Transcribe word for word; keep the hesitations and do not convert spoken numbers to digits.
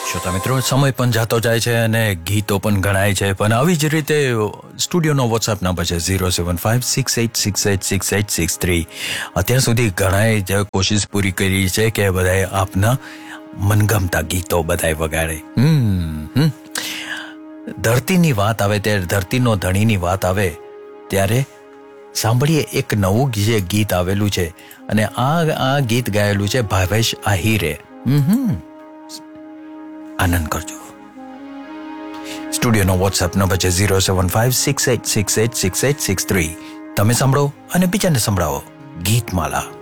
શ્રોતા મિત્રો, સમય પણ જાતો જાય છે અને ગીતો પણ ગણાય છે, પણ આવી જ રીતે સ્ટુડિયોનો વોટ્સએપ નંબર છે zero seven five six eight six eight six eight six three. અત્યાર સુધી ઘણાએ જ કોશિશ પૂરી કરી છે કે બધાએ આપના મનગમતા ગીતો બધાએ વગાડે. હમ ધરતીની વાત આવે ત્યારે, ધરતીનો ધણીની વાત આવે ત્યારે સાંભળીએ એક નવું જે ગીત આવેલું છે અને આ આ ગીત ગાયેલું છે ભાવેશ આહિરે. હમ આનંદ કરજો. સ્ટુડિયોનો વોટ્સએપ નંબર છે zero seven five six eight six eight six eight six three. તમે સાંભળો અને બીજાને સંભળાવો ગીતમાલા.